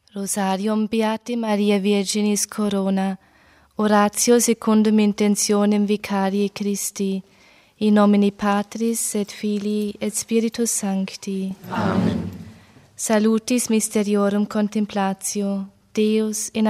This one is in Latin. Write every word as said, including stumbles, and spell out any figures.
Rosarium Beati Maria Virginis Corona, oratio secundum intentionem vicarii Christi, in nomine Patris et Filii et Spiritus Sancti. Amen. Salutis mysteriorum contemplatio, Deus in